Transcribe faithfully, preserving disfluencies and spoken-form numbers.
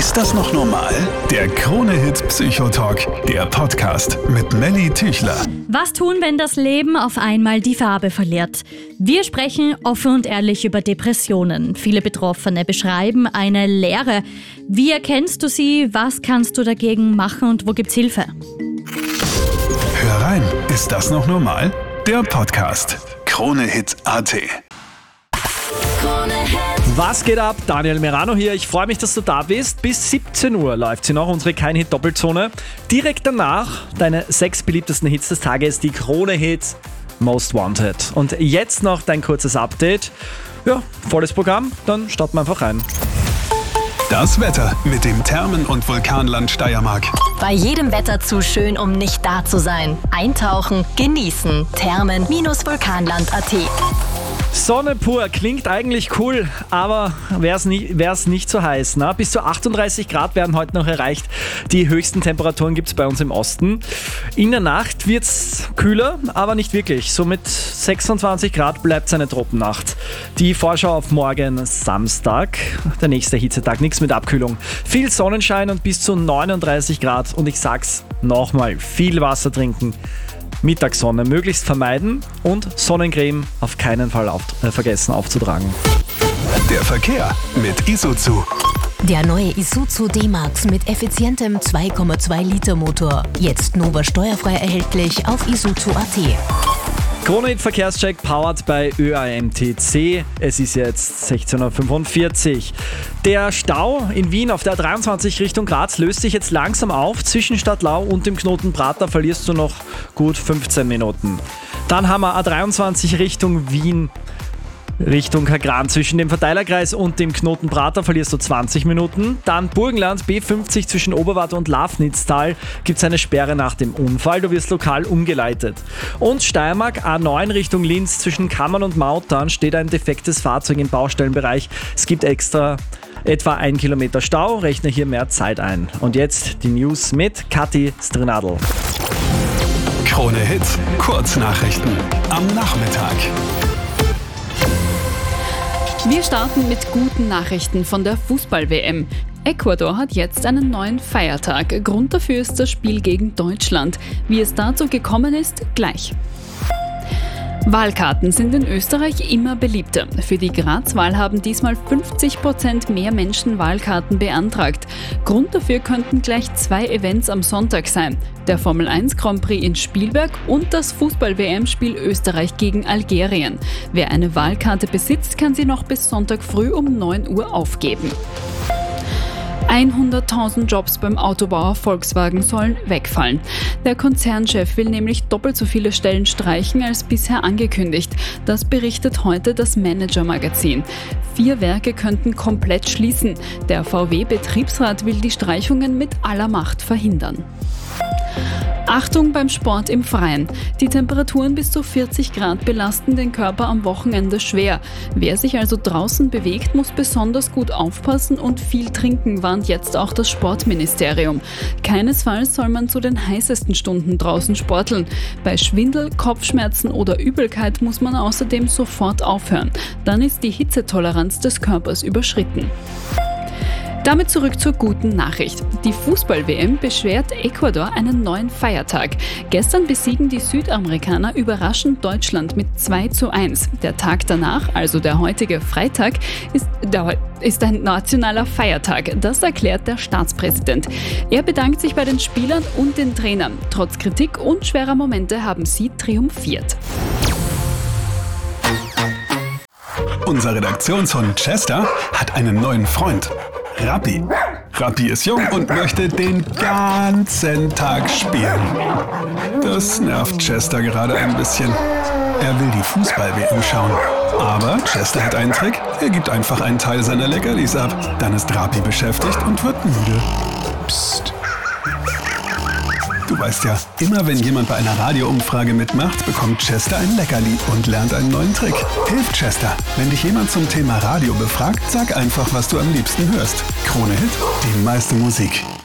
Ist das noch normal? Der Krone-Hit Psychotalk, der Podcast mit Melly Tüchler. Was tun, wenn das Leben auf einmal die Farbe verliert? Wir sprechen offen und ehrlich über Depressionen. Viele Betroffene beschreiben eine Leere. Wie erkennst du sie? Was kannst du dagegen machen und wo gibt's Hilfe? Hör rein, ist das noch normal? Der Podcast. Krone-Hit Punkt at. Was geht ab? Daniel Merano hier. Ich freue mich, dass du da bist. Bis siebzehn Uhr läuft sie noch, unsere Kein-Hit-Doppelzone. Direkt danach deine sechs beliebtesten Hits des Tages, die Krone-Hits Most Wanted. Und jetzt noch dein kurzes Update. Ja, volles Programm, dann starten wir einfach rein. Das Wetter mit dem Thermen- und Vulkanland Steiermark. Bei jedem Wetter zu schön, um nicht da zu sein. Eintauchen, genießen. Thermen-Vulkanland Punkt at. Sonne pur, klingt eigentlich cool, aber wäre es nicht, wär's nicht so heiß. Ne? Bis zu achtunddreißig Grad werden heute noch erreicht. Die höchsten Temperaturen gibt es bei uns im Osten. In der Nacht wird es kühler, aber nicht wirklich. So mit sechsundzwanzig Grad bleibt es eine Tropennacht. Die Vorschau auf morgen Samstag, der nächste Hitzetag, nichts mit Abkühlung. Viel Sonnenschein und bis zu neununddreißig Grad. Und ich sag's nochmal, viel Wasser trinken. Mittagssonne möglichst vermeiden und Sonnencreme auf keinen Fall auf, äh, vergessen aufzutragen. Der Verkehr mit Isuzu. Der neue Isuzu D-Max mit effizientem zwei Komma zwei Liter Motor. Jetzt Nova steuerfrei erhältlich auf isuzu Punkt at. Krone-Hit Verkehrscheck powered bei Ö A M T C. Es ist jetzt sechzehn Uhr fünfundvierzig. Der Stau in Wien auf der A dreiundzwanzig Richtung Graz löst sich jetzt langsam auf. Zwischen Stadtlau und dem Knoten Prater verlierst du noch gut fünfzehn Minuten. Dann haben wir A dreiundzwanzig Richtung Wien. Richtung Kagran zwischen dem Verteilerkreis und dem Knoten Prater verlierst du zwanzig Minuten. Dann Burgenland B fünfzig zwischen Oberwart und Lafnitztal gibt es eine Sperre nach dem Unfall. Du wirst lokal umgeleitet. Und Steiermark A neun Richtung Linz zwischen Kammern und Mautern steht ein defektes Fahrzeug im Baustellenbereich. Es gibt extra etwa ein Kilometer Stau. Rechne hier mehr Zeit ein. Und jetzt die News mit Kathi Strinadl. Krone-Hit Kurznachrichten am Nachmittag. Wir starten mit guten Nachrichten von der Fußball-W M. Ecuador hat jetzt einen neuen Feiertag. Grund dafür ist das Spiel gegen Deutschland. Wie es dazu gekommen ist, gleich. Wahlkarten sind in Österreich immer beliebter. Für die Graz-Wahl haben diesmal fünfzig Prozent mehr Menschen Wahlkarten beantragt. Grund dafür könnten gleich zwei Events am Sonntag sein. Der Formel eins Grand Prix in Spielberg und das Fußball-W M-Spiel Österreich gegen Algerien. Wer eine Wahlkarte besitzt, kann sie noch bis Sonntag früh um neun Uhr aufgeben. hunderttausend Jobs beim Autobauer Volkswagen sollen wegfallen. Der Konzernchef will nämlich doppelt so viele Stellen streichen als bisher angekündigt. Das berichtet heute das Manager-Magazin. Vier Werke könnten komplett schließen. Der V W-Betriebsrat will die Streichungen mit aller Macht verhindern. Achtung beim Sport im Freien. Die Temperaturen bis zu vierzig Grad belasten den Körper am Wochenende schwer. Wer sich also draußen bewegt, muss besonders gut aufpassen und viel trinken, warnt jetzt auch das Sportministerium. Keinesfalls soll man zu den heißesten Stunden draußen sporteln. Bei Schwindel, Kopfschmerzen oder Übelkeit muss man außerdem sofort aufhören. Dann ist die Hitzetoleranz des Körpers überschritten. Damit zurück zur guten Nachricht. Die Fußball-W M beschwert Ecuador einen neuen Feiertag. Gestern besiegen die Südamerikaner überraschend Deutschland mit zwei zu eins. Der Tag danach, also der heutige Freitag, ist, der, ist ein nationaler Feiertag. Das erklärt der Staatspräsident. Er bedankt sich bei den Spielern und den Trainern. Trotz Kritik und schwerer Momente haben sie triumphiert. Unser Redaktionshund Chester hat einen neuen Freund. Rappi. Rappi ist jung und möchte den ganzen Tag spielen. Das nervt Chester gerade ein bisschen. Er will die Fußball-W M schauen. Aber Chester hat einen Trick. Er gibt einfach einen Teil seiner Leckerlis ab. Dann ist Rappi beschäftigt und wird müde. Psst. Du weißt ja, immer wenn jemand bei einer Radioumfrage mitmacht, bekommt Chester ein Leckerli und lernt einen neuen Trick. Hilf Chester. Wenn dich jemand zum Thema Radio befragt, sag einfach, was du am liebsten hörst. Krone-Hit, die meiste Musik.